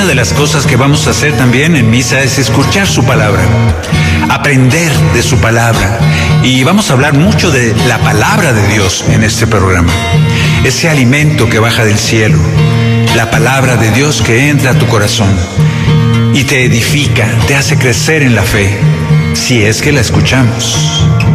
de las cosas que vamos a hacer también en misa es escuchar su palabra, aprender de su palabra. Y vamos a hablar mucho de la palabra de Dios en este programa. Ese alimento que baja del cielo, la palabra de Dios que entra a tu corazón y te edifica, te hace crecer en la fe, si es que la escuchamos.